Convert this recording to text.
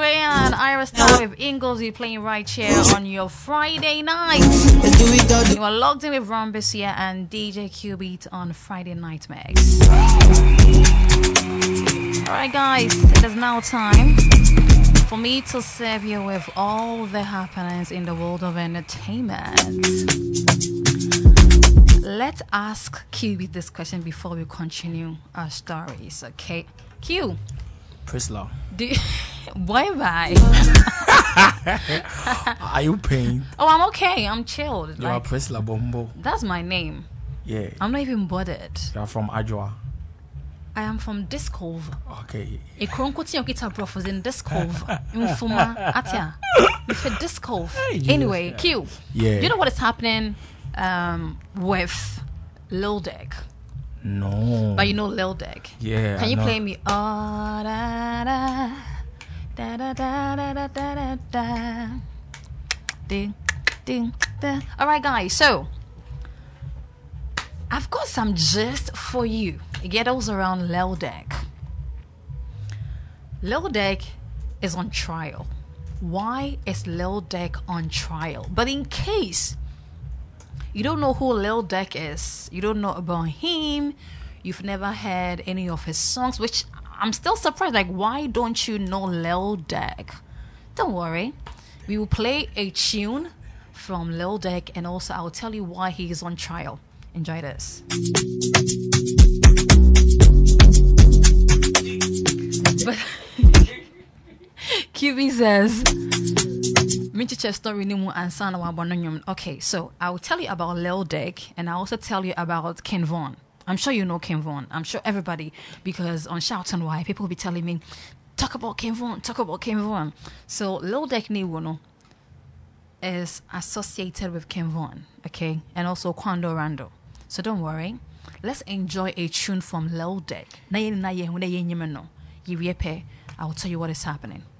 Korean Ira Star with Inglesy playing right here on your Friday night. You are logged in with Ron Bissia and DJ Q-Beat on Friday Night Mix. Alright guys, it is now time for me to serve you with all the happenings in the world of entertainment. Let's ask Q-Beat this question before we continue our stories, okay? Q. Prisla. Bye. Are you paying? Oh, I'm okay. I'm chilled. You are Prisla Bombo. That's my name. Yeah. I'm not even bothered. You are from Adjoa. I am from Discove. Okay. A Kronkoti Okita Prof was in Discove. Infuma Atia. With Discove. Anyway, Q. Yeah. Do you know what is happening with Lil Deck? No. But you know Lil Deck. Yeah. Can you play me? Oh, da da da da da da da da da. Ding ding da. All right, guys. So I've got some gist for you. Get those around Lil Deck. Lil Deck is on trial. Why is Lil Deck on trial? But in case you don't know who Lil Deck is, you don't know about him, you've never heard any of his songs, which I'm still surprised. Like, why don't you know Lil Deck? Don't worry. We will play a tune from Lil Deck, and also I'll tell you why he is on trial. Enjoy this. But QB says, okay, so I'll tell you about Lil Deck, and I'll also tell you about Ken Von. I'm sure you know Ken Von. I'm sure everybody, because on Shout and Why, people will be telling me, talk about Ken Von, talk about Ken Von. So Lil Deck Niwono is associated with Ken Von, okay, and also Quando Rando. So don't worry. Let's enjoy a tune from Lil Deck. I'll tell you what is happening.